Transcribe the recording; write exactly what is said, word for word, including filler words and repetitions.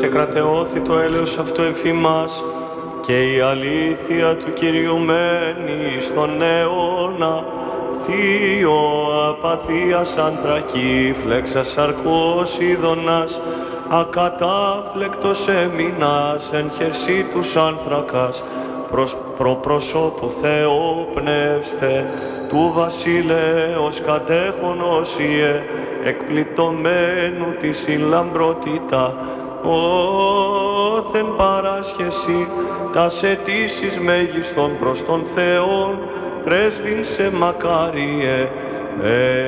και κρατεώθη το έλεος αυτό εφήμας και η αλήθεια του Κυρίου μένει στον αιώνα. Θείο απαθίας ανθρακή, φλέξας αρκός ειδονάς, ακατάφλεκτος έμεινας εν χερσί τους άνθρακας, προς προπροσώπου Θεό πνεύστε, του βασιλέως κατέχον όσιε, εκπλητωμένου της η λαμπρότητα, όθεν παράσχεση, τας αιτήσεις μέγιστον προς τον Θεόν, πρέσβην σε μακάριε,